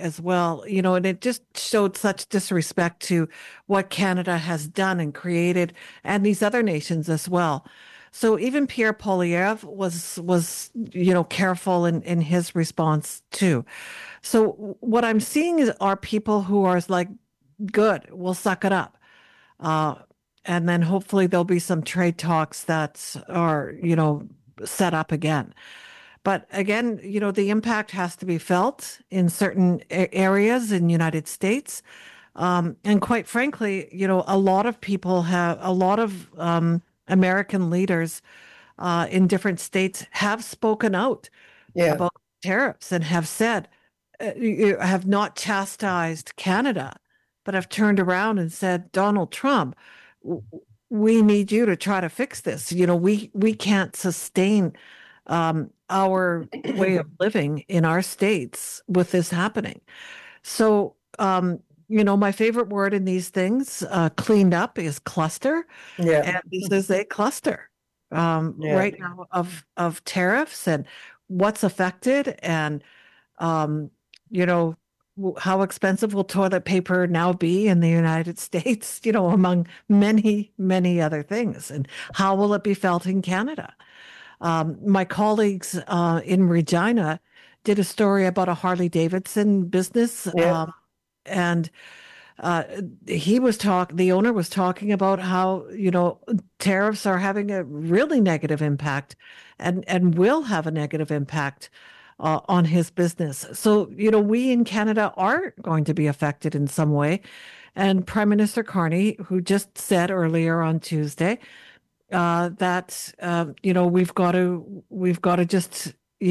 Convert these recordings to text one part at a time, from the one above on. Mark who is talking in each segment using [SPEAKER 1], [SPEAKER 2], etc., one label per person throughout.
[SPEAKER 1] as well, and it just showed such disrespect to what Canada has done and created and these other nations as well. So even Pierre Poilievre was careful in his response too. So what I'm seeing are people who are like, good, we'll suck it up. Uh, and then hopefully there'll be some trade talks that are, set up again. But again, the impact has to be felt in certain areas in the United States. And quite frankly, a lot of people have, a lot of American leaders in different states have spoken out
[SPEAKER 2] Yeah.
[SPEAKER 1] about tariffs and have said, have not chastised Canada, but have turned around and said, Donald Trump, we need you to try to fix this. We can't sustain our way of living in our states with this happening. So, my favorite word in these things, cleaned up, is cluster,
[SPEAKER 2] Yeah.
[SPEAKER 1] and this is a cluster
[SPEAKER 2] Yeah.
[SPEAKER 1] right now of tariffs and what's affected, and um, you know, how expensive will toilet paper now be in the United States, among many, many other things, and how will it be felt in Canada? My colleagues in Regina did a story about a Harley Davidson business,
[SPEAKER 2] Yeah.
[SPEAKER 1] and uh, the owner was talking about how, tariffs are having a really negative impact and will have a negative impact on his business. So, we in Canada are going to be affected in some way. And Prime Minister Carney, who just said earlier on Tuesday, that we've got to just,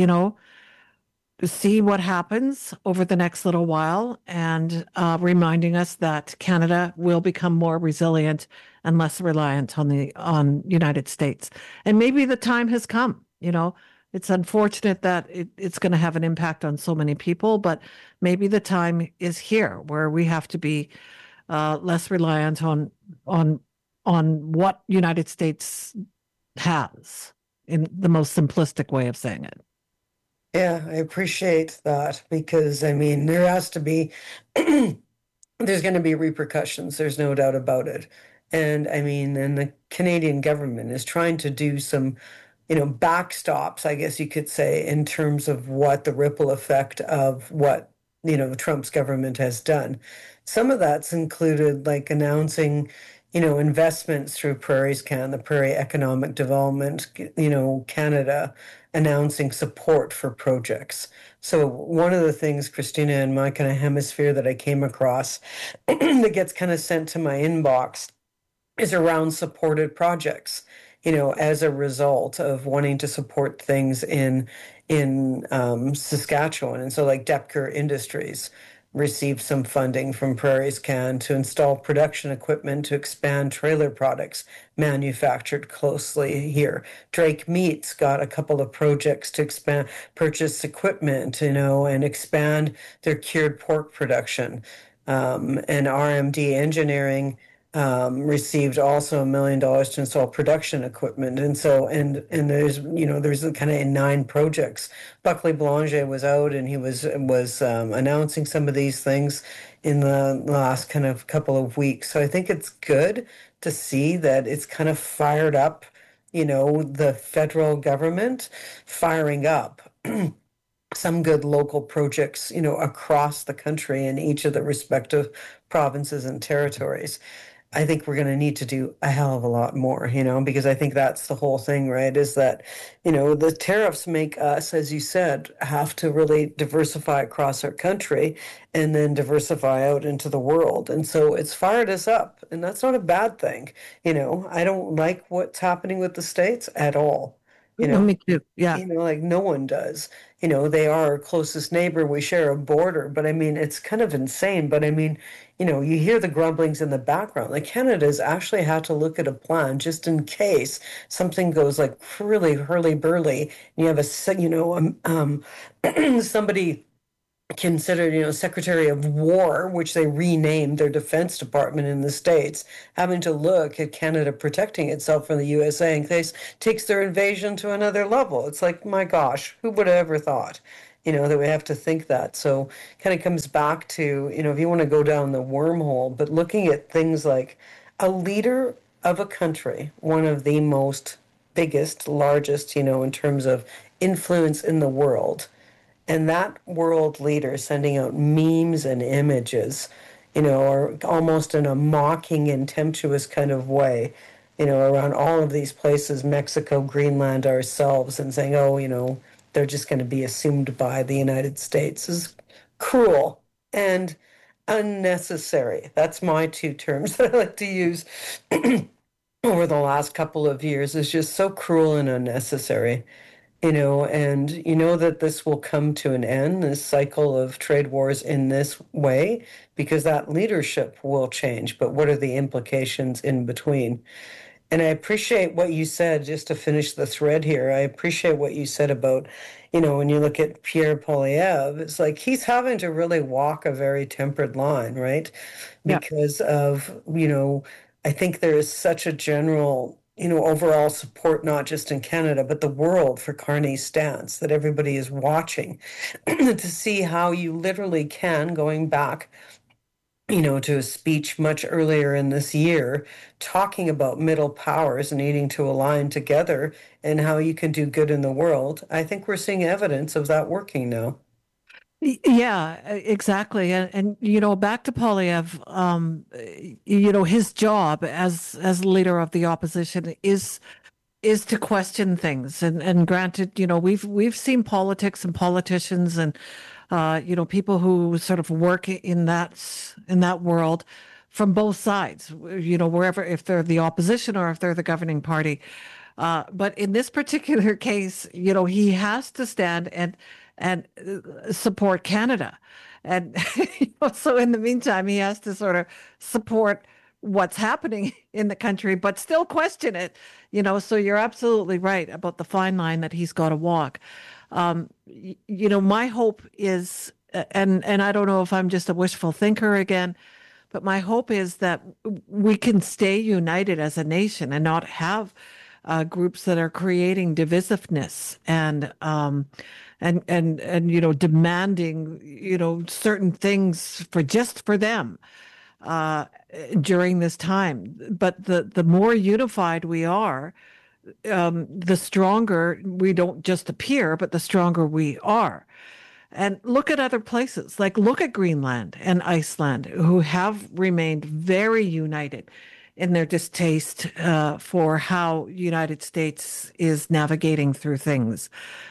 [SPEAKER 1] see what happens over the next little while, and reminding us that Canada will become more resilient and less reliant on United States. And maybe the time has come. It's unfortunate that it's going to have an impact on so many people, but maybe the time is here where we have to be less reliant on on what United States has, in the most simplistic way of saying it.
[SPEAKER 2] Yeah, I appreciate that because I mean, there has to be, there's going to be repercussions. There's no doubt about it. And I mean, and the Canadian government is trying to do some, backstops, I guess you could say, in terms of what the ripple effect of what, Trump's government has done. Some of that's included like announcing, investments through PrairiesCan, the Prairie Economic Development, Canada, announcing support for projects. So one of the things, Christina, in my kind of hemisphere that I came across that gets kind of sent to my inbox is around supported projects, as a result of wanting to support things in Saskatchewan. And so like Depker Industries received some funding from PrairiesCan to install production equipment to expand trailer products manufactured closely here. Drake Meats got a couple of projects to expand purchase equipment, and expand their cured pork production. And RMD Engineering received also $1 million to install production equipment. And so, and there's kind of in 9 projects. Buckley Boulanger was out and he was announcing some of these things in the last kind of couple of weeks. So I think it's good to see that it's kind of fired up, the federal government firing up some good local projects, across the country in each of the respective provinces and territories. I think we're going to need to do a hell of a lot more, because I think that's the whole thing, right? Is that, the tariffs make us, as you said, have to really diversify across our country and then diversify out into the world. And so it's fired us up, and that's not a bad thing. I don't like what's happening with the states at all. You
[SPEAKER 1] No,
[SPEAKER 2] know,
[SPEAKER 1] me too. Yeah.
[SPEAKER 2] like no one does. They are our closest neighbor. We share a border, but I mean, it's kind of insane. But I mean, you hear the grumblings in the background. Like Canada's actually had to look at a plan just in case something goes like really hurly-burly. And you have somebody considered, Secretary of War, which they renamed their Defense Department in the States, having to look at Canada protecting itself from the USA in case takes their invasion to another level. It's like, my gosh, who would have ever thought? that we have to think that. So kind of comes back to, if you want to go down the wormhole, but looking at things like a leader of a country, one of the most biggest, largest, in terms of influence in the world, and that world leader sending out memes and images, or almost in a mocking, contemptuous kind of way, around all of these places, Mexico, Greenland, ourselves, and saying, oh, they're just going to be assumed by the United States is cruel and unnecessary. That's my two terms that I like to use over the last couple of years, is just so cruel and unnecessary. And that this will come to an end, this cycle of trade wars in this way, because that leadership will change. But what are the implications in between? And I appreciate what you said, just to finish the thread here. I appreciate what you said about, when you look at Pierre Poilievre, it's like he's having to really walk a very tempered line, right?
[SPEAKER 1] Yeah.
[SPEAKER 2] Because of, I think there is such a general, overall support, not just in Canada, but the world, for Carney's stance, that everybody is watching to see how you literally can, going back to a speech much earlier in this year, talking about middle powers needing to align together and how you can do good in the world. I think we're seeing evidence of that working now.
[SPEAKER 1] Yeah, exactly. And back to Polyev, his job as leader of the opposition is to question things. And granted, we've seen politics and politicians and people who sort of work in that world from both sides, wherever, if they're the opposition or if they're the governing party. But in this particular case, he has to stand and support Canada. And so in the meantime, he has to sort of support what's happening in the country, but still question it. So you're absolutely right about the fine line that he's got to walk. My hope is, and I don't know if I'm just a wishful thinker again, but my hope is that we can stay united as a nation and not have groups that are creating divisiveness and demanding certain things for them uh, during this time. But the more unified we are, the stronger we don't just appear, but the stronger we are. And look at other places, like look at Greenland and Iceland, who have remained very united in their distaste for how United States is navigating through things,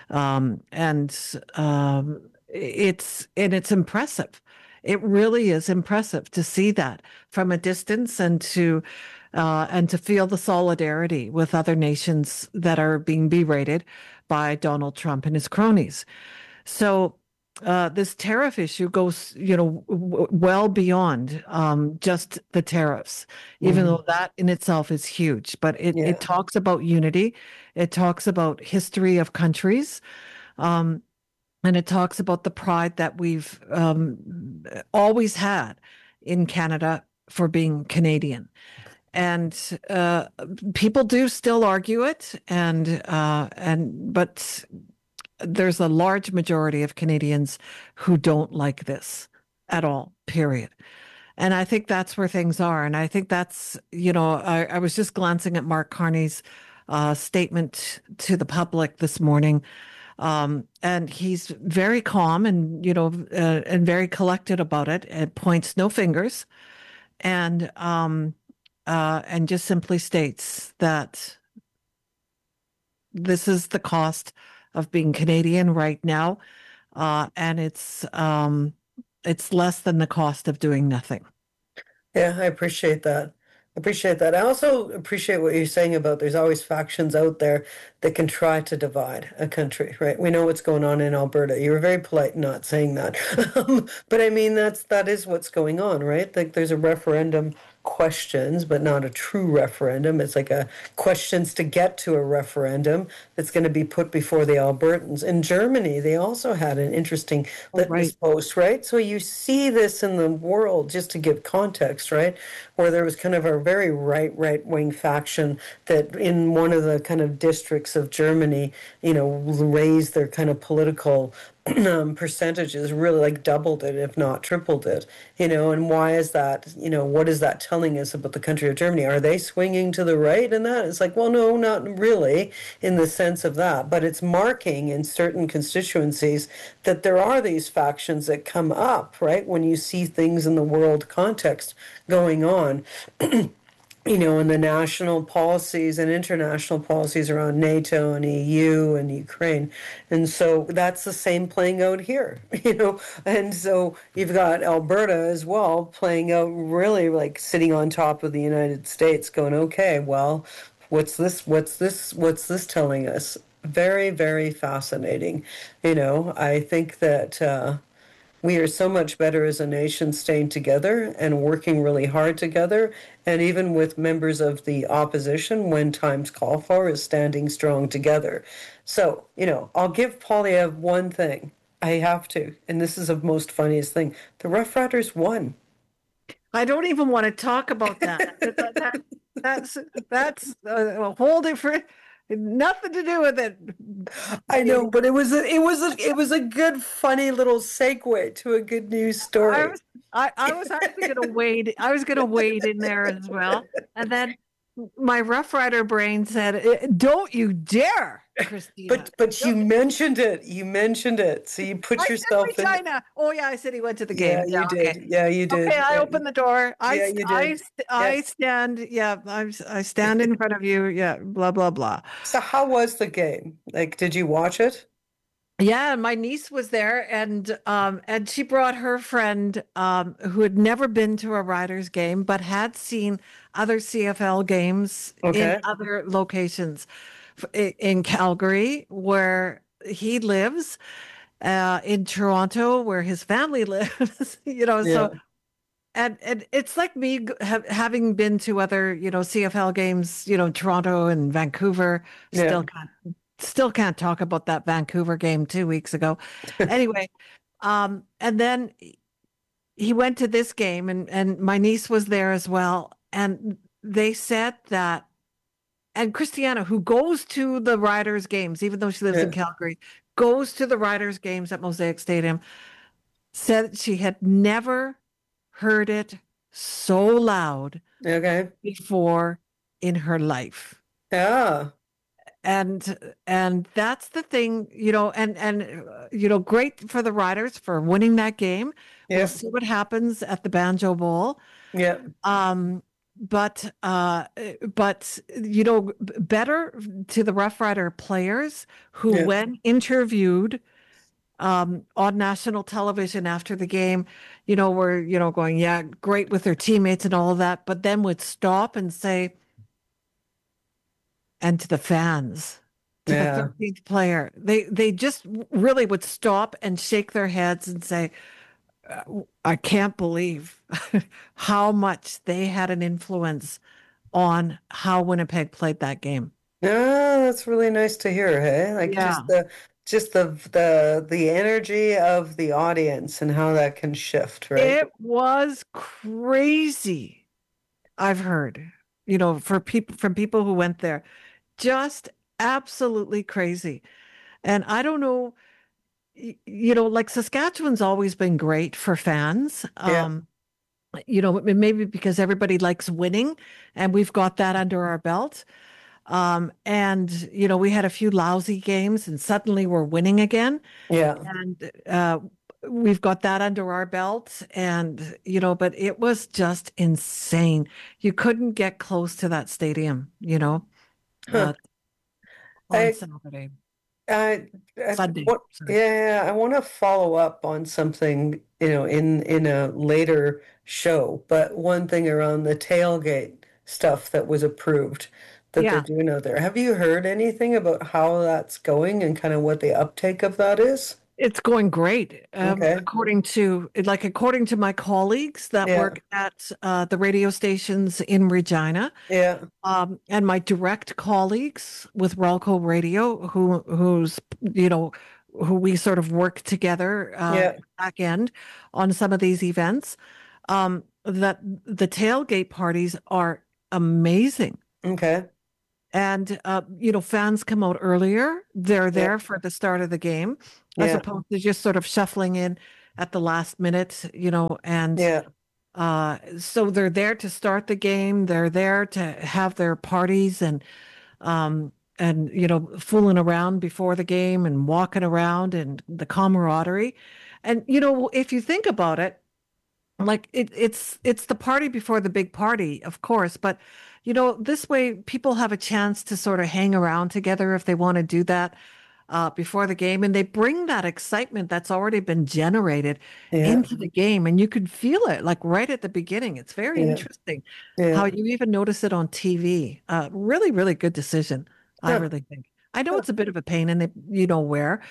[SPEAKER 1] and it's impressive. It really is impressive to see that from a distance and to feel the solidarity with other nations that are being berated by Donald Trump and his cronies. So this tariff issue goes, well beyond just the tariffs, even
[SPEAKER 2] Mhm.
[SPEAKER 1] though that in itself is huge. But it
[SPEAKER 2] Yeah.
[SPEAKER 1] talks about unity. It talks about history of countries. Um, and it talks about the pride that we've always had in Canada for being Canadian. And people do still argue it, but there's a large majority of Canadians who don't like this at all, period. And I think that's where things are. And I think that's, I was just glancing at Mark Carney's statement to the public this morning. And he's very calm and very collected about it. It points no fingers and just simply states that this is the cost of being Canadian right now, and it's less than the cost of doing nothing.
[SPEAKER 2] Yeah, I appreciate that. I appreciate that. I also appreciate what you're saying about there's always factions out there that can try to divide a country, right? We know what's going on in Alberta. You were very polite not saying that. But I mean that is what's going on, right? Like there's a referendum questions, but not a true referendum. It's like a questions to get to a referendum that's going to be put before the Albertans. In Germany, they also had an interesting
[SPEAKER 1] Oh,
[SPEAKER 2] litmus
[SPEAKER 1] right.
[SPEAKER 2] post, right? So you see this in the world, just to give context, right? Where there was kind of a very right wing faction that in one of the kind of districts of Germany, raised their kind of political percentages, really like doubled it, if not tripled it, and why is that? What is that telling us about the country of Germany? Are they swinging to the right in that? It's like, well, no, not really in the sense of that, but it's marking in certain constituencies that there are these factions that come up, right? When you see things in the world context going on, and the national policies and international policies around NATO and EU and Ukraine. And so that's the same playing out here, And so you've got Alberta as well playing out really like sitting on top of the United States, going, okay, well, what's this? What's this telling us? Very, very fascinating. I think that we are so much better as a nation staying together and working really hard together. And even with members of the opposition, when times call for, is standing strong together. So, I'll give Polyev one thing. I have to. And this is the most funniest thing. The Rough Riders won.
[SPEAKER 1] I don't even want to talk about that. That's a whole different, nothing to do with it.
[SPEAKER 2] I know, but it was a good, funny little segue to a good news
[SPEAKER 1] I
[SPEAKER 2] story.
[SPEAKER 1] was I was actually going to wade. I was going to wade in there as well, and then my Rough Rider brain said, "Don't you dare, Christina."
[SPEAKER 2] But you mentioned it. You mentioned it. So you put
[SPEAKER 1] I said
[SPEAKER 2] yourself in.
[SPEAKER 1] Regina. Oh yeah, I said he went to the
[SPEAKER 2] Yeah,
[SPEAKER 1] game. Yeah,
[SPEAKER 2] you
[SPEAKER 1] okay.
[SPEAKER 2] did. Yeah, you did.
[SPEAKER 1] Okay, I
[SPEAKER 2] Yeah,
[SPEAKER 1] opened the door.
[SPEAKER 2] yeah, you did.
[SPEAKER 1] I
[SPEAKER 2] Yeah.
[SPEAKER 1] stand. Yeah, I stand in front of you. Yeah, blah blah blah.
[SPEAKER 2] So how was the game? Like, did you watch it?
[SPEAKER 1] Yeah, my niece was there, and she brought her friend who had never been to a Riders game but had seen other CFL games in
[SPEAKER 2] Okay.
[SPEAKER 1] other locations in Calgary where he lives, in Toronto where his family lives,
[SPEAKER 2] Yeah.
[SPEAKER 1] so and it's like me having been to other, CFL games, Toronto and Vancouver,
[SPEAKER 2] Yeah.
[SPEAKER 1] still can't talk about that Vancouver game 2 weeks ago. Anyway, and then he went to this game and my niece was there as well. And they said that, and Christiana, who goes to the Riders games, even though she lives in
[SPEAKER 2] Yeah.
[SPEAKER 1] Calgary, goes to the Riders games at Mosaic Stadium, said she had never heard it so loud
[SPEAKER 2] Okay.
[SPEAKER 1] before in her life.
[SPEAKER 2] Yeah.
[SPEAKER 1] And that's the thing, great for the Riders for winning that game. We'll
[SPEAKER 2] Yeah.
[SPEAKER 1] see what happens at the Banjo Bowl.
[SPEAKER 2] Yeah.
[SPEAKER 1] Um, but better to the Rough Rider players who,
[SPEAKER 2] Yeah.
[SPEAKER 1] when interviewed on national television after the game, were, going, yeah, great with their teammates and all of that, but then would stop and say, and to the fans, to the
[SPEAKER 2] Yeah.
[SPEAKER 1] 13th player, they just really would stop and shake their heads and say, I can't believe how much they had an influence on how Winnipeg played that game.
[SPEAKER 2] No, that's really nice to hear, hey? Like
[SPEAKER 1] Yeah.
[SPEAKER 2] just the energy of the audience and how that can shift, right?
[SPEAKER 1] It was crazy. I've heard, for people from people who went there, just absolutely crazy. And I don't know, like Saskatchewan's always been great for fans.
[SPEAKER 2] Yeah.
[SPEAKER 1] Maybe because everybody likes winning and we've got that under our belt. And we had a few lousy games and suddenly we're winning again.
[SPEAKER 2] Yeah.
[SPEAKER 1] And we've got that under our belt. And, but it was just insane. You couldn't get close to that stadium,
[SPEAKER 2] Huh.
[SPEAKER 1] uh, on
[SPEAKER 2] I
[SPEAKER 1] Saturday,
[SPEAKER 2] I,
[SPEAKER 1] Sunday.
[SPEAKER 2] what?
[SPEAKER 1] Sorry.
[SPEAKER 2] Yeah, I want to follow up on something, in a later show. But one thing around the tailgate stuff that was approved that they're
[SPEAKER 1] Yeah.
[SPEAKER 2] doing out there. Have you heard anything about how that's going and kind of what the uptake of that is?
[SPEAKER 1] It's going great.
[SPEAKER 2] Okay.
[SPEAKER 1] According to my colleagues that
[SPEAKER 2] Yeah.
[SPEAKER 1] work at the radio stations in Regina,
[SPEAKER 2] Yeah.
[SPEAKER 1] and my direct colleagues with Rolco Radio, who we sort of work together
[SPEAKER 2] Yeah.
[SPEAKER 1] back end on some of these events, that the tailgate parties are amazing.
[SPEAKER 2] Okay.
[SPEAKER 1] And fans come out earlier. They're
[SPEAKER 2] Yeah.
[SPEAKER 1] there for the start of the game, as
[SPEAKER 2] Yeah.
[SPEAKER 1] opposed to just sort of shuffling in at the last minute, and
[SPEAKER 2] Yeah.
[SPEAKER 1] so they're there to start the game. They're there to have their parties and fooling around before the game and walking around and the camaraderie. And if you think about it, like it's the party before the big party, of course, but this way people have a chance to sort of hang around together if they want to do that before the game, and they bring that excitement that's already been generated
[SPEAKER 2] Yeah.
[SPEAKER 1] into the game, and you can feel it like right at the beginning. It's very
[SPEAKER 2] Yeah.
[SPEAKER 1] interesting how
[SPEAKER 2] Yeah.
[SPEAKER 1] you even notice it on TV. Really, really good decision, I
[SPEAKER 2] Huh.
[SPEAKER 1] really think. I know
[SPEAKER 2] Huh.
[SPEAKER 1] it's a bit of a pain in the where,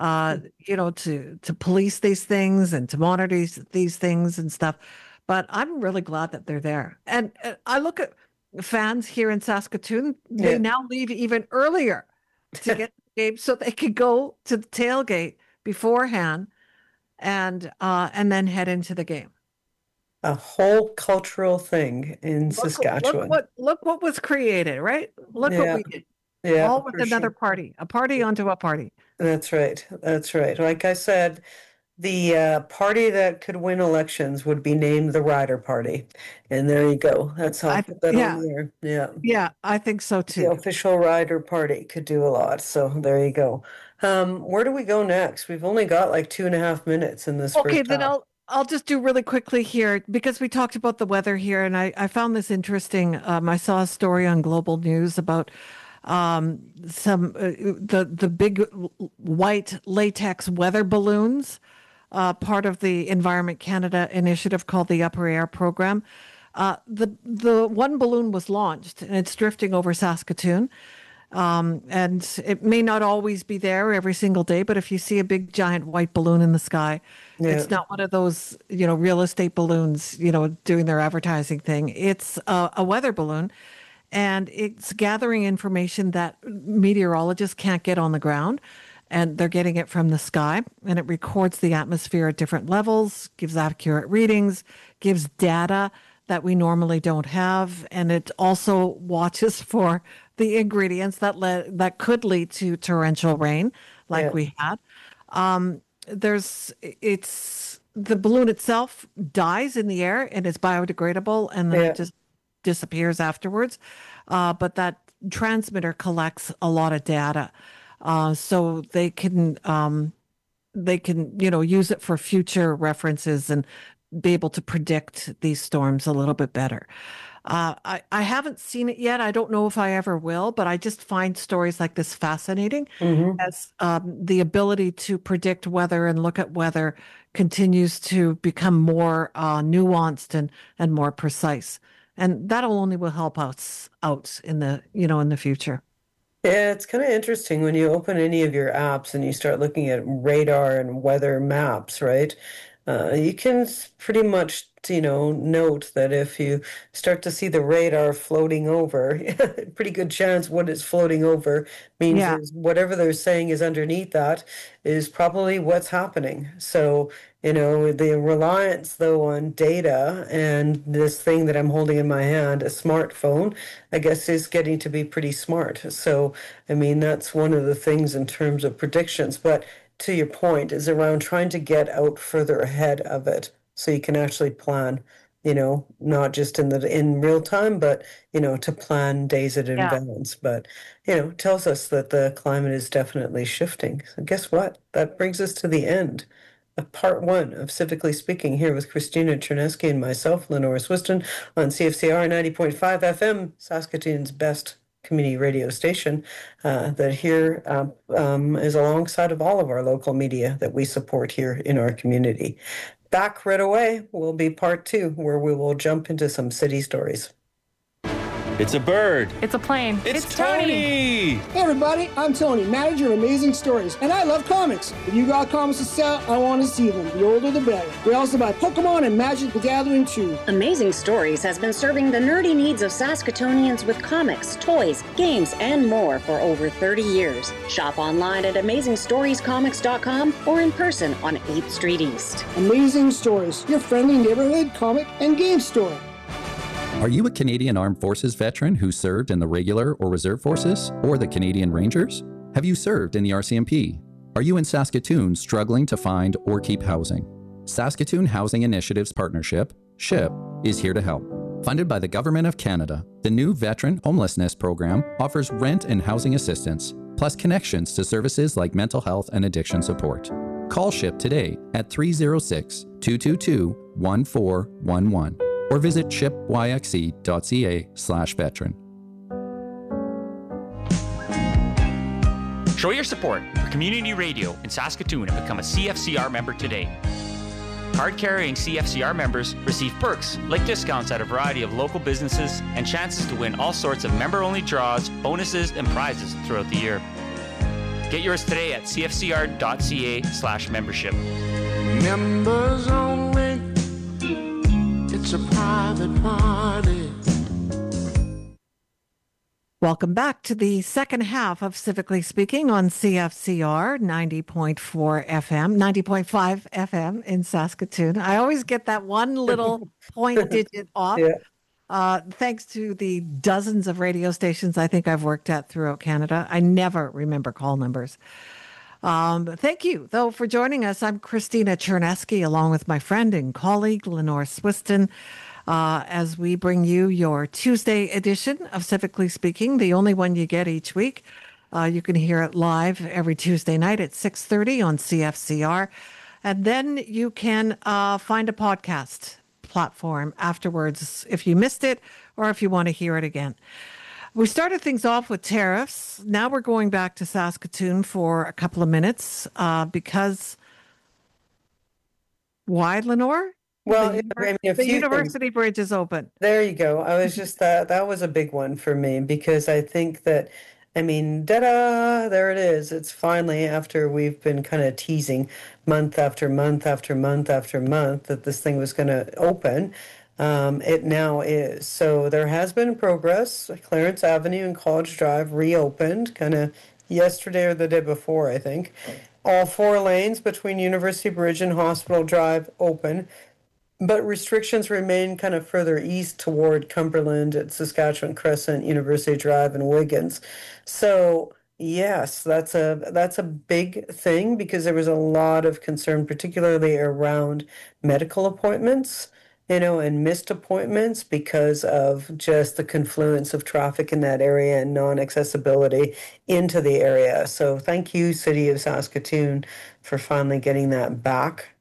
[SPEAKER 1] to police these things and to monitor these things and stuff, but I'm really glad that they're there. And I look at fans here in Saskatoon; they
[SPEAKER 2] Yeah.
[SPEAKER 1] now leave even earlier to get game so they could go to the tailgate beforehand and then head into the game.
[SPEAKER 2] A whole cultural thing in
[SPEAKER 1] Look
[SPEAKER 2] Saskatchewan.
[SPEAKER 1] what was created, right? Look what
[SPEAKER 2] Yeah.
[SPEAKER 1] we did.
[SPEAKER 2] Yeah,
[SPEAKER 1] All with
[SPEAKER 2] for
[SPEAKER 1] another
[SPEAKER 2] sure.
[SPEAKER 1] party, a party onto a party.
[SPEAKER 2] That's right. That's right. Like I said, the party that could win elections would be named the Rider Party. And there you go. I'll put that on
[SPEAKER 1] Yeah,
[SPEAKER 2] there. Yeah.
[SPEAKER 1] yeah, I think so
[SPEAKER 2] The
[SPEAKER 1] too.
[SPEAKER 2] official Rider Party could do a lot. So there you go. Where do we go next? We've only got like 2.5 minutes in this
[SPEAKER 1] Okay,
[SPEAKER 2] first
[SPEAKER 1] then
[SPEAKER 2] half.
[SPEAKER 1] I'll just do really quickly here because we talked about the weather here, and I found this interesting. I saw a story on Global News about some the big white latex weather balloons, part of the Environment Canada initiative called the Upper Air Program. The one balloon was launched and it's drifting over Saskatoon. And it may not always be there every single day, but if you see a big giant white balloon in the sky,
[SPEAKER 2] Yeah.
[SPEAKER 1] it's not one of those, real estate balloons, doing their advertising thing. It's a weather balloon, and it's gathering information that meteorologists can't get on the ground. And they're getting it from the sky, and it records the atmosphere at different levels, gives accurate readings, gives data that we normally don't have, and it also watches for the ingredients that could lead to torrential rain, like
[SPEAKER 2] Yeah.
[SPEAKER 1] we had. It's the balloon itself dies in the air and it's biodegradable, and then it
[SPEAKER 2] Yeah.
[SPEAKER 1] just disappears afterwards. But that transmitter collects a lot of data, so they can use it for future references and be able to predict these storms a little bit better. I haven't seen it yet. I don't know if I ever will, but I just find stories like this fascinating
[SPEAKER 2] Hmm.
[SPEAKER 1] as the ability to predict weather and look at weather continues to become more nuanced and more precise. And that only will help us out in the future.
[SPEAKER 2] Yeah, it's kind of interesting when you open any of your apps and you start looking at radar and weather maps, right? You can pretty much, note that if you start to see the radar floating over, pretty good chance what it's floating over means
[SPEAKER 1] Yeah,
[SPEAKER 2] there's whatever they're saying is underneath that is probably what's happening. So, the reliance though on data and this thing that I'm holding in my hand, a smartphone, I guess is getting to be pretty smart. So, I mean, that's one of the things in terms of predictions. But to your point, is around trying to get out further ahead of it so you can actually plan, not just in real time, but to plan days in
[SPEAKER 1] yeah,
[SPEAKER 2] advance. But tells us that the climate is definitely shifting. So guess what? That brings us to the end of part one of Civically Speaking here with Christina Chernesky and myself, Lenore Swiston, on CFCR 90.5 FM, Saskatoon's best community radio station that here is alongside of all of our local media that we support here in our community. Back right away will be part two, where we will jump into some city stories.
[SPEAKER 3] It's a bird.
[SPEAKER 4] It's a plane.
[SPEAKER 3] It's Tony.
[SPEAKER 5] Hey everybody, I'm Tony, manager of Amazing Stories, and I love comics. If you got comics to sell, I want to see them. The older the better. We also buy Pokemon and Magic the Gathering too.
[SPEAKER 6] Amazing Stories has been serving the nerdy needs of Saskatoonians with comics, toys, games, and more for over 30 years. Shop online at AmazingStoriesComics.com or in person on 8th Street East.
[SPEAKER 5] Amazing Stories, your friendly neighborhood comic and game store.
[SPEAKER 4] Are you a Canadian Armed Forces veteran who served in the regular or reserve forces or the Canadian Rangers? Have you served in the RCMP? Are you in Saskatoon struggling to find or keep housing? Saskatoon Housing Initiatives Partnership, SHIP, is here to help. Funded by the Government of Canada, the new Veteran Homelessness Program offers rent and housing assistance, plus connections to services like mental health and addiction support. Call SHIP today at 306-222-1411 or visit shipyxe.ca/veteran.
[SPEAKER 7] Show your support for community radio in Saskatoon and become a CFCR member today. Card-carrying CFCR members receive perks like discounts at a variety of local businesses and chances to win all sorts of member-only draws, bonuses, and prizes throughout the year. Get yours today at cfcr.ca/membership.
[SPEAKER 8] Members only. It's a private party.
[SPEAKER 1] Welcome back to the second half of Civically Speaking on CFCR 90.4 FM, 90.5 FM in Saskatoon. I always get that one little point digit off.
[SPEAKER 2] Yeah.
[SPEAKER 1] Thanks to the dozens of radio stations I think I've worked at throughout Canada. I never remember call numbers. Thank you, though, for joining us. I'm Christina Chernesky, along with my friend and colleague, Lenore Swiston, as we bring you your Tuesday edition of Civically Speaking, the only one you get each week. You can hear it live every Tuesday night at 6:30 on CFCR. And then you can find a podcast platform afterwards if you missed it or if you want to hear it again. We started things off with tariffs. Now we're going back to Saskatoon for a couple of minutes because why, Lenore?
[SPEAKER 2] Well,
[SPEAKER 1] the,
[SPEAKER 2] I mean, a
[SPEAKER 1] the
[SPEAKER 2] few
[SPEAKER 1] university
[SPEAKER 2] things.
[SPEAKER 1] bridge is open.
[SPEAKER 2] There you go. I was just that was a big one for me because I think that, I mean, there it is. It's finally, after we've been kind of teasing month after month after month after month that this thing was going to open. It now is. So there has been progress. Clarence Avenue and College Drive reopened kind of yesterday or the day before, I think. All 4 lanes between University Bridge and Hospital Drive open. But restrictions remain kind of further east toward Cumberland at Saskatchewan Crescent, University Drive, and Wiggins. So yes, that's a big thing because there was a lot of concern, particularly around medical appointments, and missed appointments because of just the confluence of traffic in that area and non-accessibility into the area. So thank you, City of Saskatoon, for finally getting that back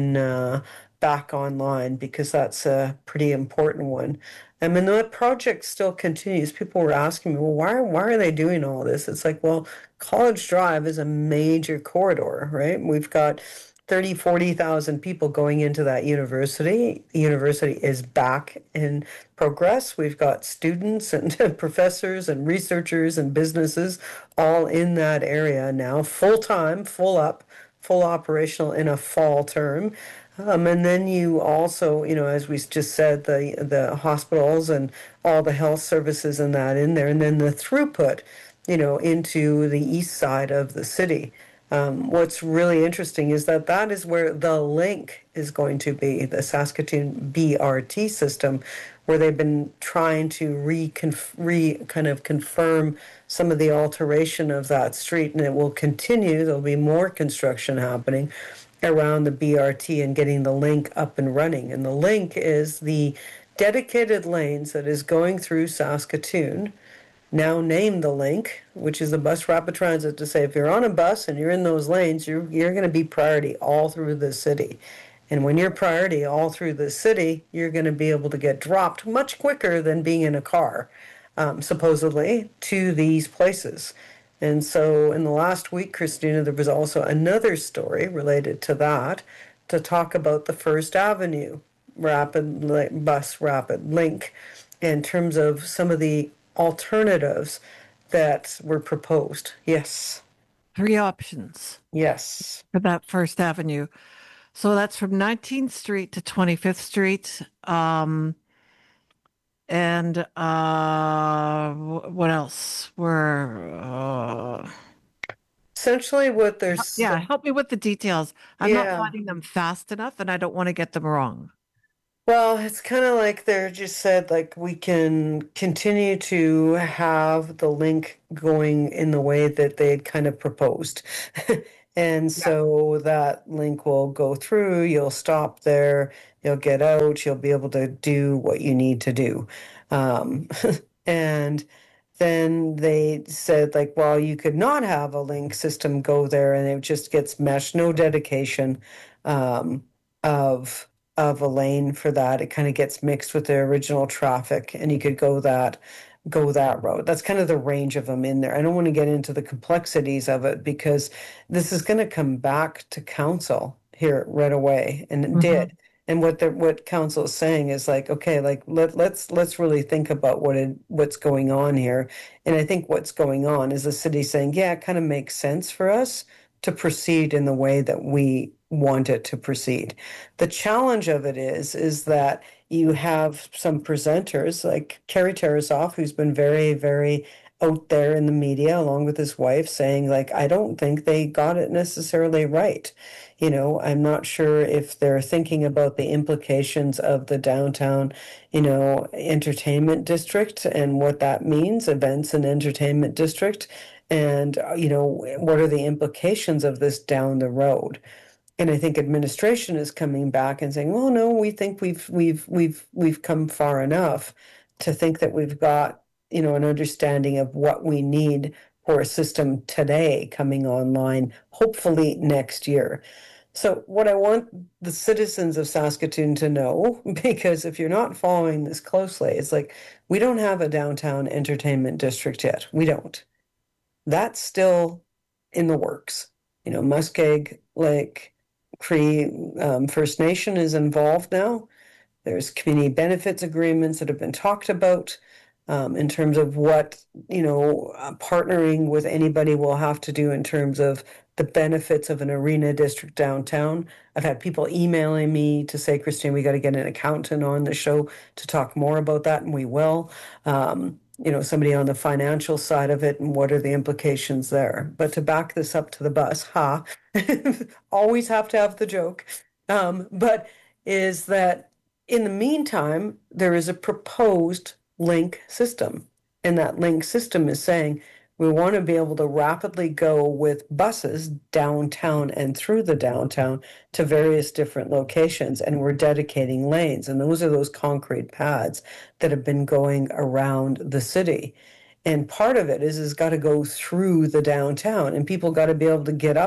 [SPEAKER 2] online because that's a pretty important one. I mean, that project still continues. People were asking me, well, why are they doing all this? It's like, well, College Drive is a major corridor, right? We've got 40,000 people going into that university. The university is back in progress. We've got students and professors and researchers and businesses all in that area now, full-time, full operational in a fall term. And then you also, as we just said, the hospitals and all the health services and that in there, and then the throughput, into the east side of the city. What's really interesting is that is where the link is going to be, the Saskatoon BRT system, where they've been trying to kind of confirm some of the alteration of that street, and it will continue. There'll be more construction happening around the BRT and getting the link up and running. And the link is the dedicated lanes that is going through Saskatoon, now named the link, which is the Bus Rapid Transit, to say if you're on a bus and you're in those lanes, you're going to be priority all through the city. And when you're priority all through the city, you're going to be able to get dropped much quicker than being in a car, supposedly, to these places. And so in the last week, Christina, there was also another story related to that to talk about the First Avenue bus rapid link in terms of some of the alternatives that were proposed. Yes.
[SPEAKER 1] 3 options.
[SPEAKER 2] Yes.
[SPEAKER 1] For that First Avenue. So that's from 19th Street to 25th Street. And what else?
[SPEAKER 2] Essentially what there's...
[SPEAKER 1] Yeah, help me with the details. I'm not finding them fast enough and I don't want to get them wrong.
[SPEAKER 2] Well, it's kind of like they're just said, like, we can continue to have the link going in the way that they had kind of proposed. And
[SPEAKER 1] Yeah.
[SPEAKER 2] so that link will go through, you'll stop there, you'll get out, you'll be able to do what you need to do. Um, and then they said, like, well, you could not have a link system go there and it just gets meshed, no dedication um, of a lane for that. It kind of gets mixed with the original traffic, and you could go that road. That's kind of the range of them in there. I don't want to get into the complexities of it because this is going to come back to council here right away, and it did. And what council is saying is like, okay, like let's really think about what's going on here. And I think what's going on is the city saying, yeah, it kind of makes sense for us to proceed in the way that we want it to proceed. The challenge of it is that you have some presenters like Kerry Tarasoff, who's been very, very out there in the media along with his wife saying, like, I don't think they got it necessarily right. You know, I'm not sure if they're thinking about the implications of the downtown, entertainment district and what that means, events and entertainment district. And, what are the implications of this down the road? And I think administration is coming back and saying, well, no, we think we've come far enough to think that we've got, an understanding of what we need for a system today coming online, hopefully next year. So what I want the citizens of Saskatoon to know, because if you're not following this closely, it's like we don't have a downtown entertainment district yet. We don't. That's still in the works. Muskeg Lake Cree First Nation is involved now. There's community benefits agreements that have been talked about in terms of what, partnering with anybody will have to do in terms of the benefits of an arena district downtown. I've had people emailing me to say, Christine, we got to get an accountant on the show to talk more about that, and we will. Somebody on the financial side of it and what are the implications there. But to back this up to the bus, always have to have the joke. But is that in the meantime, there is a proposed link system. And that link system is saying we want to be able to rapidly go with buses downtown and through the downtown to various different locations. And we're dedicating lanes. And those are those concrete pads that have been going around the city. And part of it is got to go through the downtown, and people got to be able to get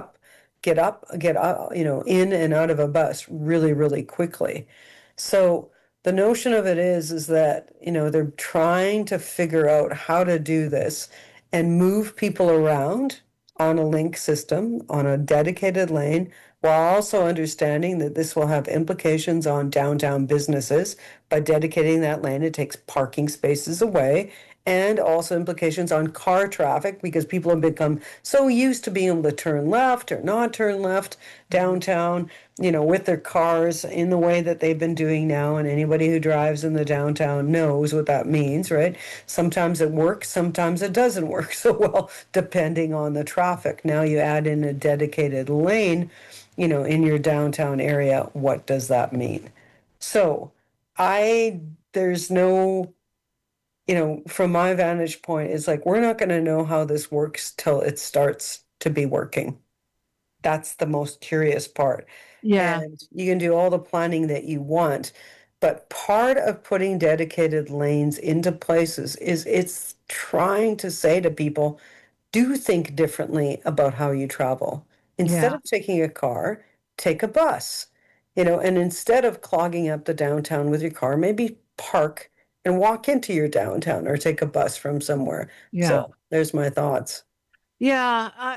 [SPEAKER 2] in and out of a bus really, really quickly. So the notion of it is that, they're trying to figure out how to do this and move people around on a link system, on a dedicated lane, while also understanding that this will have implications on downtown businesses. By dedicating that lane, it takes parking spaces away, and also implications on car traffic because people have become so used to being able to turn left or not turn left downtown, with their cars in the way that they've been doing now. And anybody who drives in the downtown knows what that means, right? Sometimes it works, sometimes it doesn't work so well, depending on the traffic. Now you add in a dedicated lane, in your downtown area. What does that mean? So there's no, from my vantage point, it's like, we're not going to know how this works till it starts to be working. That's the most curious part.
[SPEAKER 1] Yeah.
[SPEAKER 2] And you can do all the planning that you want, but part of putting dedicated lanes into places is it's trying to say to people, do think differently about how you travel. Instead
[SPEAKER 1] Yeah.
[SPEAKER 2] of taking a car, take a bus, and instead of clogging up the downtown with your car, maybe park and walk into your downtown or take a bus from somewhere.
[SPEAKER 1] Yeah.
[SPEAKER 2] So there's my thoughts.
[SPEAKER 1] Yeah,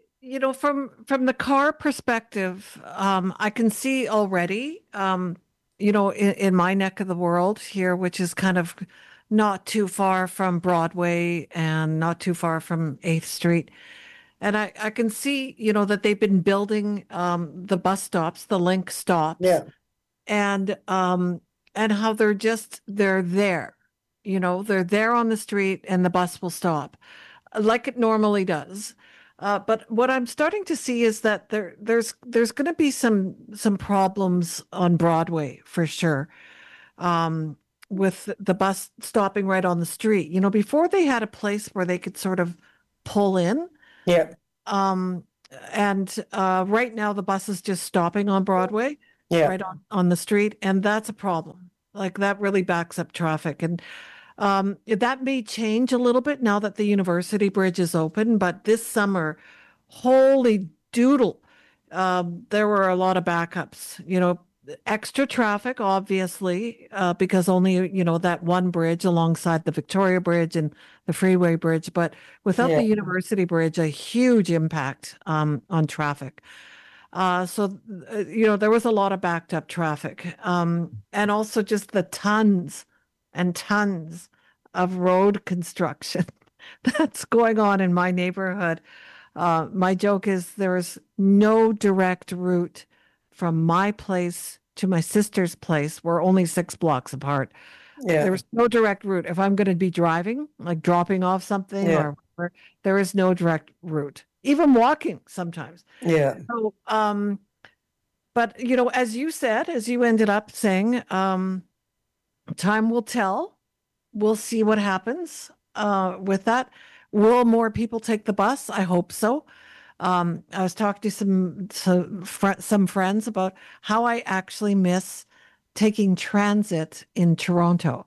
[SPEAKER 1] from the car perspective, I can see already, in my neck of the world here, which is kind of not too far from Broadway and not too far from 8th Street. And I can see, that they've been building the bus stops, the link stops,
[SPEAKER 2] Yeah.
[SPEAKER 1] and how they're there. They're there on the street and the bus will stop like it normally does. But what I'm starting to see is that there's going to be some problems on Broadway for sure. with the bus stopping right on the street. Before they had a place where they could sort of pull in.
[SPEAKER 2] Yeah.
[SPEAKER 1] Um, and right now the bus is just stopping on Broadway,
[SPEAKER 2] Yeah.
[SPEAKER 1] right on the street, and that's a problem. Like that really backs up traffic. And that may change a little bit now that the University Bridge is open, but this summer, holy doodle, there were a lot of backups, extra traffic, obviously, because only, that one bridge alongside the Victoria Bridge and the Freeway Bridge, but without
[SPEAKER 2] Yeah.
[SPEAKER 1] the University Bridge, a huge impact on traffic. There was a lot of backed up traffic, and also just the tons and tons of road construction that's going on in my neighborhood. My joke is there is no direct route from my place to my sister's place. We're only 6 blocks apart.
[SPEAKER 2] Yeah.
[SPEAKER 1] There was no direct route. If I'm going to be driving, like dropping off something
[SPEAKER 2] Yeah.
[SPEAKER 1] or whatever, there is no direct route, even walking sometimes.
[SPEAKER 2] Yeah.
[SPEAKER 1] So, but as you said, as you ended up saying, time will tell. We'll see what happens with that. Will more people take the bus? I hope so. I was talking to some friends about how I actually miss taking transit in Toronto.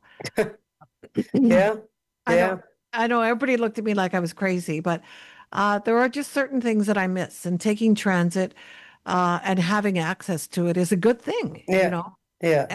[SPEAKER 2] Yeah. Yeah.
[SPEAKER 1] I know everybody looked at me like I was crazy, but there are just certain things that I miss, and taking transit and having access to it is a good thing,
[SPEAKER 2] Yeah. Yeah.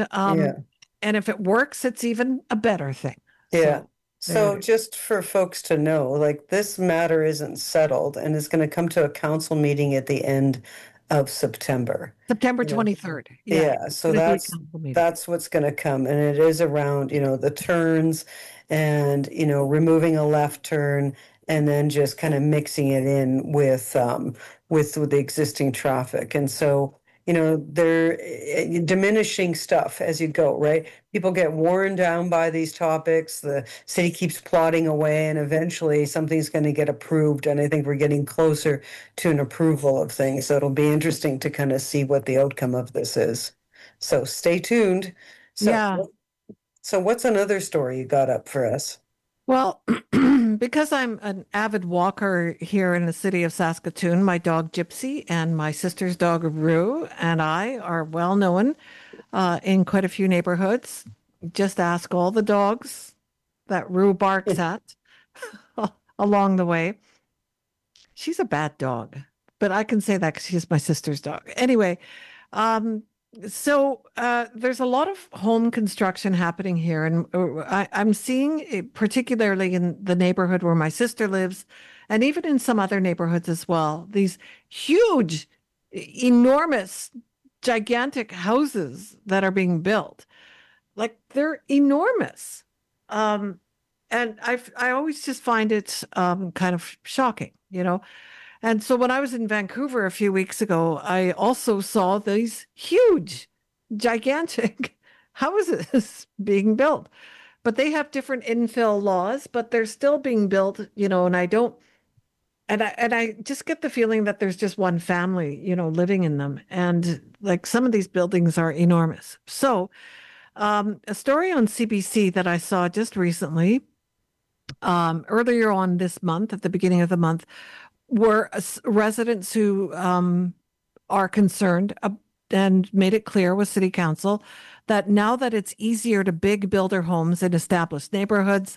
[SPEAKER 1] And if it works, it's even a better thing.
[SPEAKER 2] Yeah.
[SPEAKER 1] So
[SPEAKER 2] So just for folks to know, like this matter isn't settled and it's going to come to a council meeting at the end of September.
[SPEAKER 1] September
[SPEAKER 2] Yeah.
[SPEAKER 1] 23rd.
[SPEAKER 2] Yeah, so
[SPEAKER 1] It'll be a
[SPEAKER 2] that's
[SPEAKER 1] council meeting.
[SPEAKER 2] that's what's going to come, and it is around, the turns and, removing a left turn and then just kind of mixing it in with the existing traffic. And so, they're diminishing stuff as you go, right? People get worn down by these topics. The city keeps plodding away, and eventually something's going to get approved. And I think we're getting closer to an approval of things. So it'll be interesting to kind of see what the outcome of this is. So stay tuned. So,
[SPEAKER 1] Yeah.
[SPEAKER 2] So what's another story you got up for us?
[SPEAKER 1] Well, because I'm an avid walker here in the city of Saskatoon, my dog Gypsy and my sister's dog Rue and I are well known in quite a few neighborhoods. Just ask all the dogs that Rue barks at along the way. She's a bad dog, but I can say that because she's my sister's dog. Anyway, so there's a lot of home construction happening here, and I'm seeing it particularly in the neighborhood where my sister lives, and even in some other neighborhoods as well. These huge, enormous, gigantic houses that are being built, like they're enormous, and I always just find it kind of shocking, And so when I was in Vancouver a few weeks ago, I also saw these huge, gigantic houses being built. But they have different infill laws, but they're still being built, and I just get the feeling that there's just one family, living in them. And like some of these buildings are enormous. So a story on CBC that I saw just recently, earlier on this month, at the beginning of the month, were residents who are concerned and made it clear with City Council that now that it's easier to build their homes in established neighborhoods,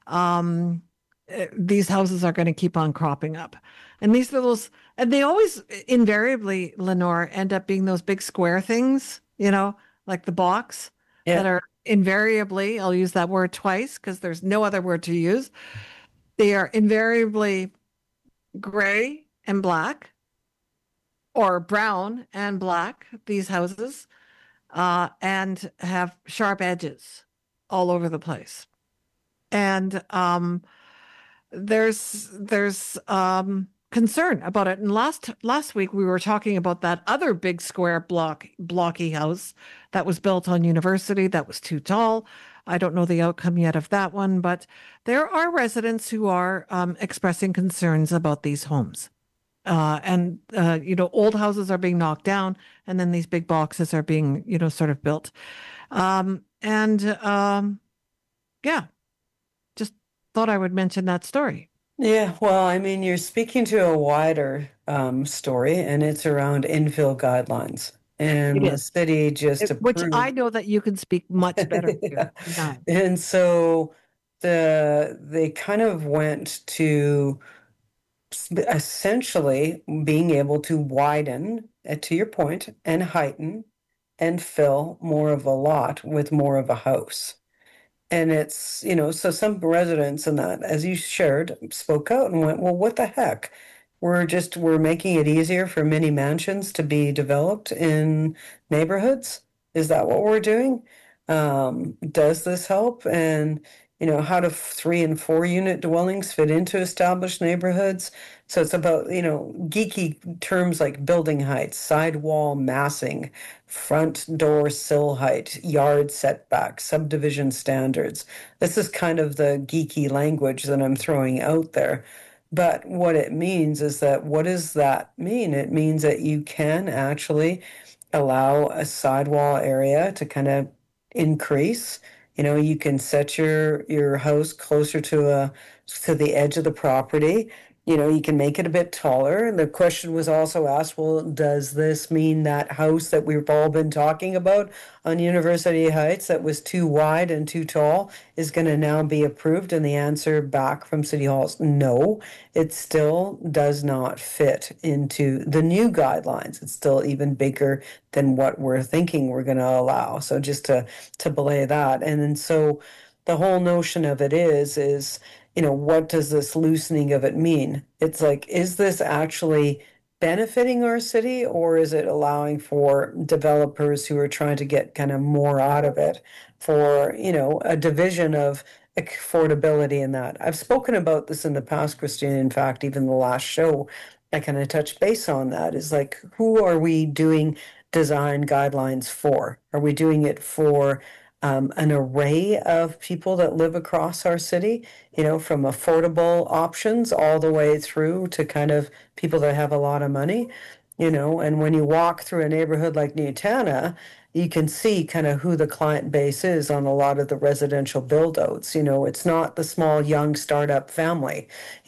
[SPEAKER 1] these houses are going to keep on cropping up. And these are those, and they always invariably, Lenore, end up being those big square things, like the box that are invariably, I'll use that word twice because there's no other word to use. They are invariably gray and black or brown and black, these houses, and have sharp edges all over the place. And there's concern about it. And last week we were talking about that other big square blocky house that was built on University that was too tall. I don't know the outcome yet of that one, but there are residents who are expressing concerns about these homes. Old houses are being knocked down, and then these big boxes are being, sort of built. And yeah, just thought I would mention that story.
[SPEAKER 2] Yeah, well, I mean, you're speaking to a wider story, and it's around infill guidelines.
[SPEAKER 1] It
[SPEAKER 2] And the
[SPEAKER 1] is.
[SPEAKER 2] city just
[SPEAKER 1] Which
[SPEAKER 2] approved.
[SPEAKER 1] I know that you can speak much better
[SPEAKER 2] Yeah.
[SPEAKER 1] to. Yeah.
[SPEAKER 2] And so they kind of went to essentially being able to widen, to your point, and heighten and fill more of a lot with more of a house. And it's, so some residents in that, as you shared, spoke out and went, well, what the heck? We're making it easier for mini mansions to be developed in neighborhoods. Is that what we're doing? Does this help? And, how do 3 and 4 unit dwellings fit into established neighborhoods? So it's about, geeky terms like building heights, sidewall massing, front door sill height, yard setback, subdivision standards. This is kind of the geeky language that I'm throwing out there. But what it means is that, what does that mean? It means that you can actually allow a sidewall area to kind of increase. You can set your house closer to the edge of the property. You can make it a bit taller. And the question was also asked, well, does this mean that house that we've all been talking about on University Heights that was too wide and too tall is going to now be approved? And the answer back from City Hall is no, it still does not fit into the new guidelines. It's still even bigger than what we're thinking we're going to allow. So just to belay that. And then so the whole notion of it is, what does this loosening of it mean? It's like, is this actually benefiting our city, or is it allowing for developers who are trying to get kind of more out of it for, a division of affordability in that? I've spoken about this in the past, Christine. In fact, even the last show, I kind of touched base on that. Is like, who are we doing design guidelines for? Are we doing it for an array of people that live across our city, from affordable options all the way through to kind of people that have a lot of money, and when you walk through a neighborhood like Newtana, you can see kind of who the client base is on a lot of the residential build outs. It's not the small young startup family,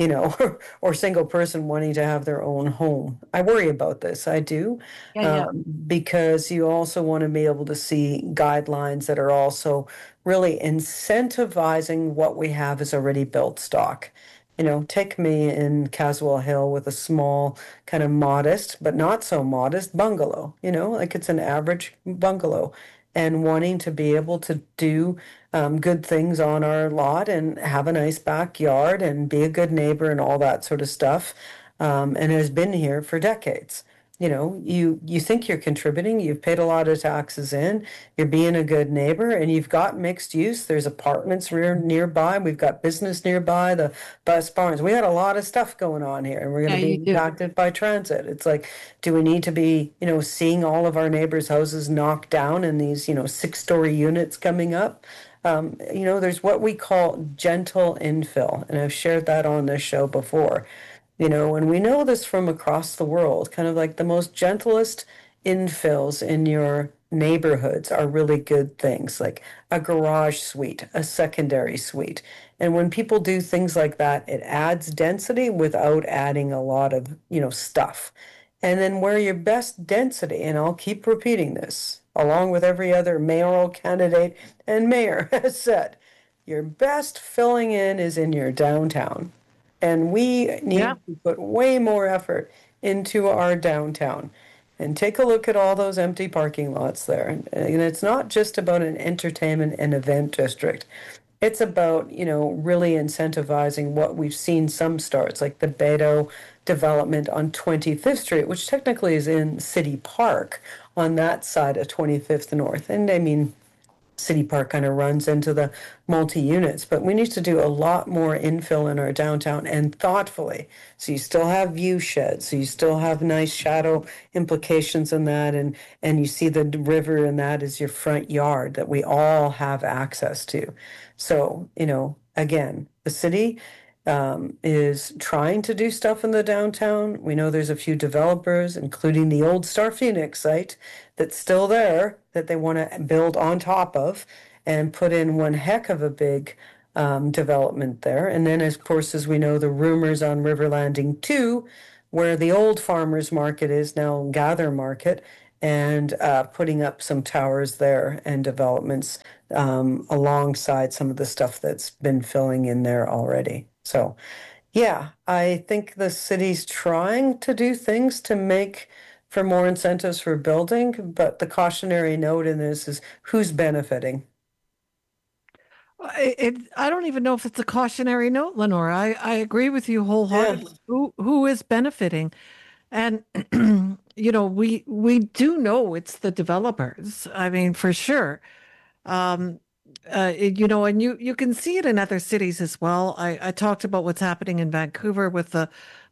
[SPEAKER 2] or single person wanting to have their own home. I worry about this. I do.
[SPEAKER 1] Yeah.
[SPEAKER 2] Because you also want to be able to see guidelines that are also really incentivizing what we have as already built stock. Take me in Caswell Hill with a small, kind of modest, but not so modest bungalow, like it's an average bungalow, and wanting to be able to do good things on our lot and have a nice backyard and be a good neighbor and all that sort of stuff, and has been here for decades. You think you're contributing, you've paid a lot of taxes in, you're being a good neighbor, and you've got mixed use. There's apartments nearby, we've got business nearby, the bus barns. We had a lot of stuff going on here, and we're going to be impacted by transit. It's like, do we need to be, seeing all of our neighbors' houses knocked down and these, 6-story units coming up? There's what we call gentle infill, and I've shared that on this show before. And we know this from across the world, kind of like the most gentlest infills in your neighborhoods are really good things, like a garage suite, a secondary suite. And when people do things like that, it adds density without adding a lot of, stuff. And then where your best density, and I'll keep repeating this, along with every other mayoral candidate and mayor has said, your best filling in is in your downtown. And we need to put way more effort into our downtown. And take a look at all those empty parking lots there. And it's not just about an entertainment and event district. It's about, really incentivizing what we've seen some starts, like the Beto development on 25th Street, which technically is in City Park on that side of 25th North. And I mean, City Park kind of runs into the multi-units, but we need to do a lot more infill in our downtown, and thoughtfully. So you still have view sheds, so you still have nice shadow implications in that, and you see the river, and that is your front yard that we all have access to. So, again, the city is trying to do stuff in the downtown. We know there's a few developers, including the old Star Phoenix site, that's still there that they want to build on top of. and put in one heck of a big development there. And then, of course, as we know, the rumors on River Landing 2, where the old farmers market is now Gather Market, and putting up some towers there and developments alongside some of the stuff that's been filling in there already. So, yeah, I think the city's trying to do things to make for more incentives for building, but the cautionary note in this is who's benefiting.
[SPEAKER 1] I don't even know if it's a cautionary note, Lenora. I agree with you wholeheartedly. Who is benefiting? And we do know it's the developers. I mean, for sure. And you can see it in other cities as well. I talked about what's happening in Vancouver with the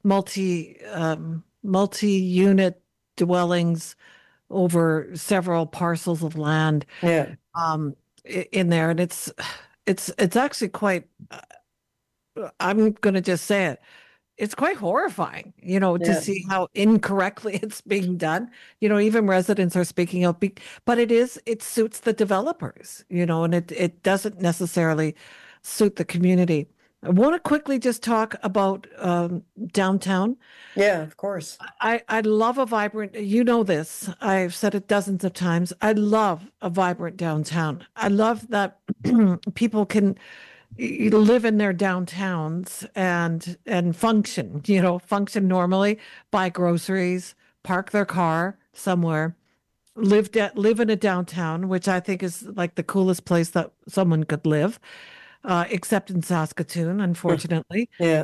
[SPEAKER 1] multi-unit dwellings over several parcels of land
[SPEAKER 2] Yeah.
[SPEAKER 1] in there, and it's actually quite. I'm going to just say it. It's quite horrifying, to
[SPEAKER 2] Yeah.
[SPEAKER 1] see how incorrectly it's being done. Even residents are speaking out, but it suits the developers, and it doesn't necessarily suit the community. I want to quickly just talk about downtown.
[SPEAKER 2] Yeah, of course.
[SPEAKER 1] I love a vibrant, this, I've said it dozens of times. I love a vibrant downtown. I love that people can live in their downtowns and function normally, buy groceries, park their car somewhere, live in a downtown, which I think is like the coolest place that someone could live, except in Saskatoon, unfortunately.
[SPEAKER 2] Yeah.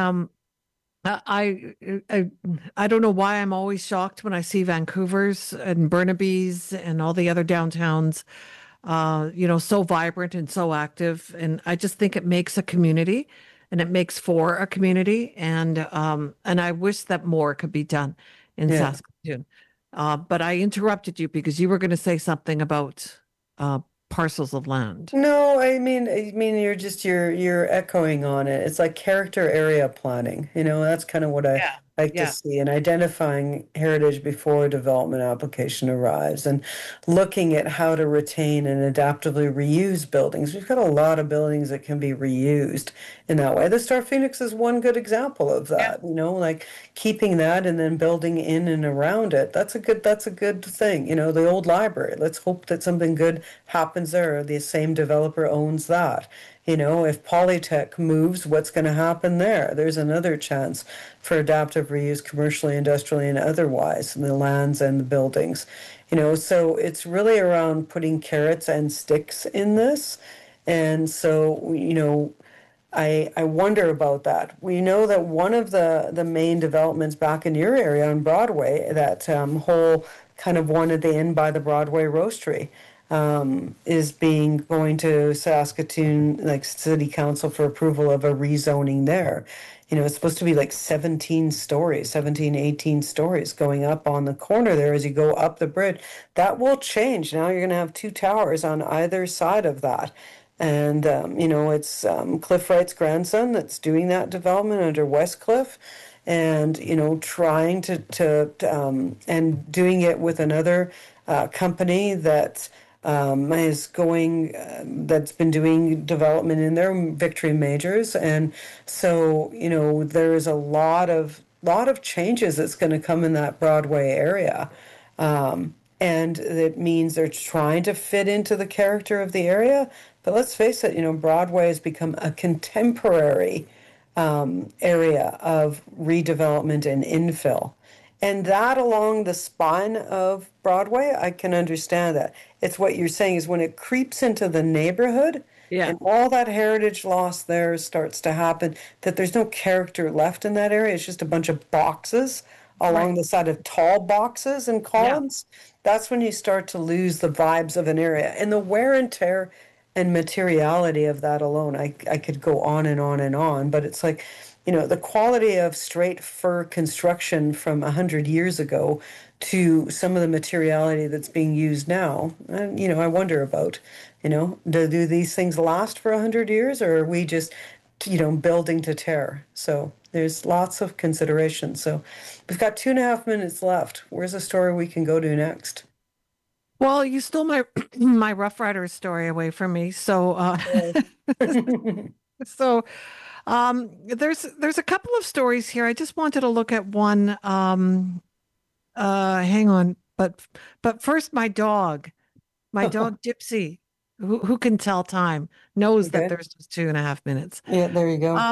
[SPEAKER 1] I, I I don't know why I'm always shocked when I see Vancouver's and Burnaby's and all the other downtowns, so vibrant and so active. And I just think it makes a community, and it makes for a community. And I wish that more could be done in
[SPEAKER 2] Yeah.
[SPEAKER 1] Saskatoon. But I interrupted you because you were going to say something about parcels of land.
[SPEAKER 2] No, I mean, you're echoing on it. It's like character area planning. That's kind of what I
[SPEAKER 1] Yeah,
[SPEAKER 2] like to
[SPEAKER 1] yeah.
[SPEAKER 2] see, and identifying heritage before a development application arrives, and looking at how to retain and adaptively reuse buildings. We've got a lot of buildings that can be reused in that way. The Star Phoenix is one good example of that. Like keeping that and then building in and around it. That's a good thing. The old library. Let's hope that something good happens there. The same developer owns that. If Polytech moves, what's going to happen there? There's another chance for adaptive reuse commercially, industrially, and otherwise in the lands and the buildings. So it's really around putting carrots and sticks in this. And so, I wonder about that. We know that one of the main developments back in your area on Broadway, that whole kind of one at the end by the Broadway Roastery, is going to Saskatoon, like City Council, for approval of a rezoning there. It's supposed to be like 17 stories, 17, 18 stories going up on the corner there as you go up the bridge. That will change. Now you're going to have two towers on either side of that. And, it's Cliff Wright's grandson that's doing that development under Westcliff, and, trying and doing it with another company that that's been doing development in there, Victory Majors. And so, there's a lot of changes that's going to come in that Broadway area. And it means they're trying to fit into the character of the area. But let's face it, Broadway has become a contemporary area of redevelopment and infill. And that along the spine of Broadway, I can understand that. It's what you're saying is when it creeps into the neighborhood,
[SPEAKER 1] Yeah.
[SPEAKER 2] and all that heritage loss there starts to happen, that there's no character left in that area. It's just a bunch of boxes along the side of tall boxes and columns. That's when you start to lose the vibes of an area. And the wear and tear and materiality of that alone, I could go on and on and on, but it's like, the quality of straight fir construction from 100 years ago to some of the materiality that's being used now, and, I wonder about, do these things last for 100 years, or are we just, building to tear? So there's lots of consideration. So we've got 2.5 minutes left. Where's a story we can go to next?
[SPEAKER 1] Well, you stole my my Rough Rider story away from me. So there's a couple of stories here. I just wanted to look at one. Hang on, but first, my dog Gypsy, who can tell time, knows that
[SPEAKER 2] Okay.
[SPEAKER 1] there's just 2.5 minutes.
[SPEAKER 2] Yeah, there you go.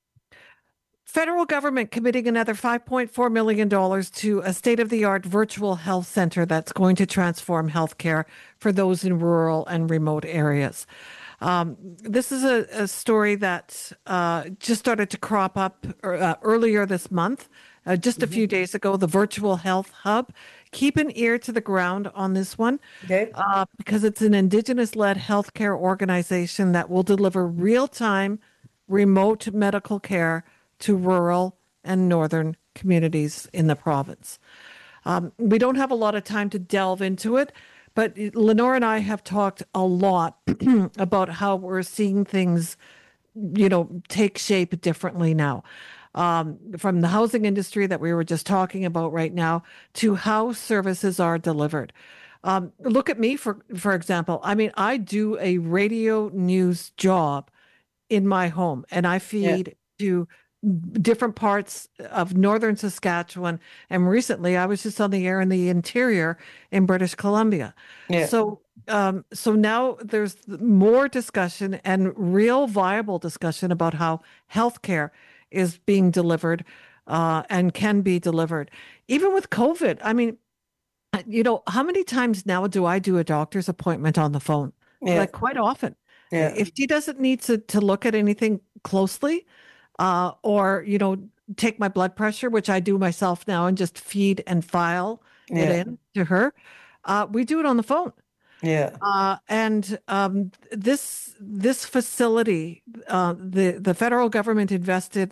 [SPEAKER 1] Federal government committing another $5.4 million to a state-of-the-art virtual health center that's going to transform healthcare for those in rural and remote areas. This is a story that just started to crop up earlier this month, just a few days ago, the Virtual Health Hub. Keep an ear to the ground on this one
[SPEAKER 2] Okay.
[SPEAKER 1] because it's an Indigenous-led healthcare organization that will deliver real-time remote medical care to rural and northern communities in the province. We don't have a lot of time to delve into it, but Lenore and I have talked a lot about how we're seeing things, take shape differently now. From the housing industry that we were just talking about right now to how services are delivered. Look at me, for example. I mean, I do a radio news job in my home, and I feed to different parts of northern Saskatchewan. And recently, I was just on the air in the interior in British Columbia.
[SPEAKER 2] Yeah.
[SPEAKER 1] So now there's more discussion and real viable discussion about how healthcare is being delivered and can be delivered. Even with COVID, I mean, how many times now do I do a doctor's appointment on the phone?
[SPEAKER 2] Yeah.
[SPEAKER 1] Like quite often.
[SPEAKER 2] Yeah.
[SPEAKER 1] If she doesn't need to look at anything closely, or take my blood pressure, which I do myself now, and just feed and file it in to her, we do it on the phone.
[SPEAKER 2] Yeah.
[SPEAKER 1] And this facility, the federal government invested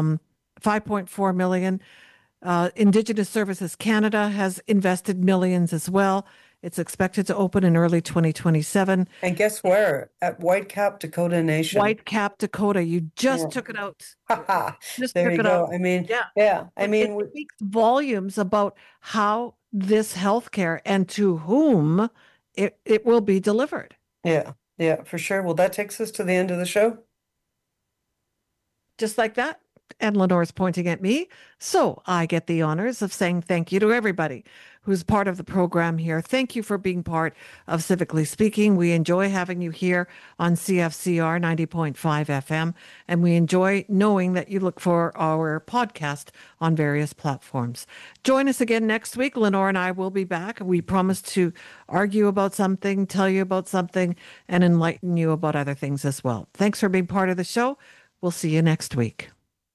[SPEAKER 1] $5.4 million. Indigenous Services Canada has invested millions as well. It's expected to open in early 2027.
[SPEAKER 2] And guess where? At Whitecap, Dakota Nation.
[SPEAKER 1] Whitecap, Dakota. You just took it out. Just
[SPEAKER 2] There
[SPEAKER 1] took
[SPEAKER 2] you
[SPEAKER 1] it
[SPEAKER 2] go.
[SPEAKER 1] out.
[SPEAKER 2] I mean,
[SPEAKER 1] Yeah.
[SPEAKER 2] yeah. I mean,
[SPEAKER 1] it speaks volumes about how this healthcare and to whom it will be delivered.
[SPEAKER 2] yeah, for sure. Well, that takes us to the end of the show.
[SPEAKER 1] Just like that. And Lenore's pointing at me. So I get the honors of saying thank you to everybody who's part of the program here. Thank you for being part of Civically Speaking. We enjoy having you here on CFCR 90.5 FM. And we enjoy knowing that you look for our podcast on various platforms. Join us again next week. Lenore and I will be back. We promise to argue about something, tell you about something, and enlighten you about other things as well. Thanks for being part of the show. We'll see you next week.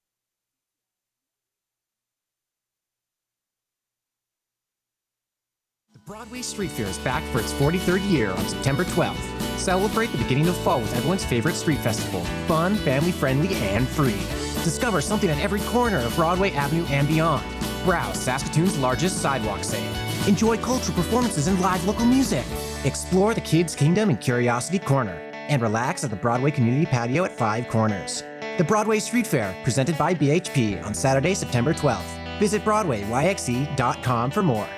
[SPEAKER 9] Broadway Street Fair is back for its 43rd year on September 12th. Celebrate the beginning of fall with everyone's favorite street festival. Fun, family-friendly, and free. Discover something at every corner of Broadway Avenue and beyond. Browse Saskatoon's largest sidewalk sale. Enjoy cultural performances and live local music. Explore the Kids Kingdom and Curiosity Corner. And relax at the Broadway Community Patio at Five Corners. The Broadway Street Fair, presented by BHP on Saturday, September 12th. Visit BroadwayYXE.com for more.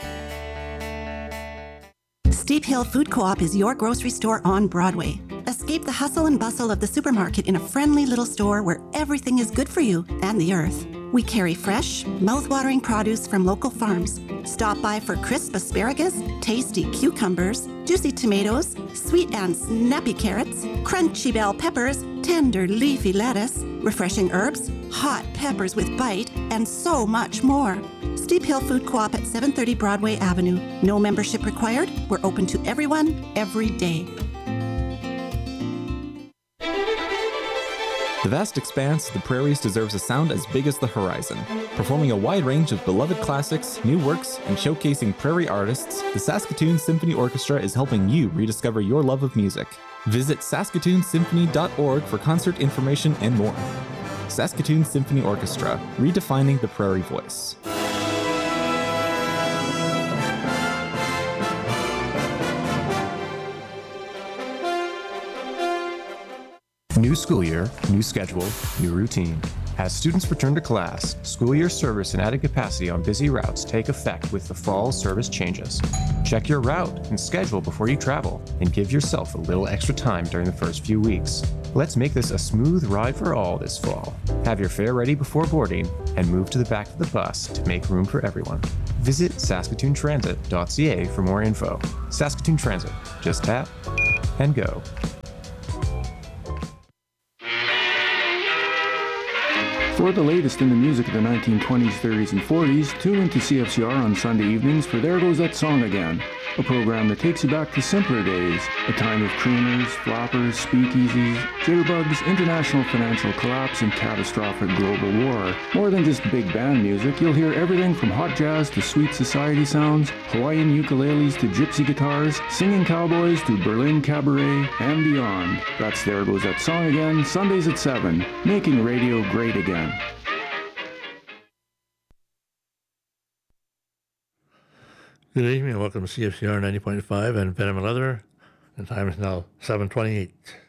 [SPEAKER 10] Steep Hill Food Co-op is your grocery store on Broadway. Escape the hustle and bustle of the supermarket in a friendly little store where everything is good for you and the earth. We carry fresh, mouth-watering produce from local farms. Stop by for crisp asparagus, tasty cucumbers, juicy tomatoes, sweet and snappy carrots, crunchy bell peppers, tender leafy lettuce, refreshing herbs, hot peppers with bite, and so much more. Steep Hill Food Co-op at 730 Broadway Avenue. No membership required. We're open to everyone, every day.
[SPEAKER 11] The vast expanse of the prairies deserves a sound as big as the horizon. Performing a wide range of beloved classics, new works, and showcasing prairie artists, the Saskatoon Symphony Orchestra is helping you rediscover your love of music. Visit saskatoonsymphony.org for concert information and more. Saskatoon Symphony Orchestra, redefining the prairie voice.
[SPEAKER 9] New school year, new schedule, new routine. As students return to class, school year service and added capacity on busy routes take effect with the fall service changes. Check your route and schedule before you travel, and give yourself a little extra time during the first few weeks. Let's make this a smooth ride for all this fall. Have your fare ready before boarding, and move to the back of the bus to make room for everyone. Visit saskatoontransit.ca for more info. Saskatoon Transit. Just tap and go.
[SPEAKER 12] For the latest in the music of the 1920s, 30s, and 40s, tune into CFCR on Sunday evenings for There Goes That Song Again, a program that takes you back to simpler days, a time of crooners, floppers, speakeasies, jitterbugs, international financial collapse, and catastrophic global war. More than just big band music, you'll hear everything from hot jazz to sweet society sounds, Hawaiian ukuleles to gypsy guitars, singing cowboys to Berlin cabaret, and beyond. That's There Goes That Song Again, Sundays at 7, making radio great again.
[SPEAKER 13] Good evening and welcome to CFCR 90.5 and Venom and Leather. The time is now 7:28.